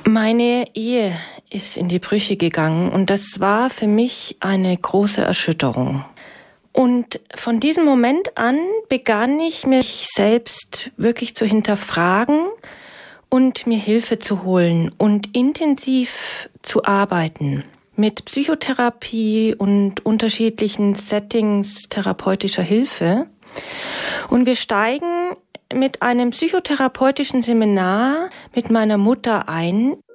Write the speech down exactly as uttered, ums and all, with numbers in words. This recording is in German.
Meine Ehe ist in die Brüche gegangen und das war für mich eine große Erschütterung. Und von diesem Moment an begann ich, mich selbst wirklich zu hinterfragen und mir Hilfe zu holen und intensiv zu arbeiten. Mit Psychotherapie und unterschiedlichen Settings therapeutischer Hilfe. Und wir steigen mit einem psychotherapeutischen Seminar mit meiner Mutter ein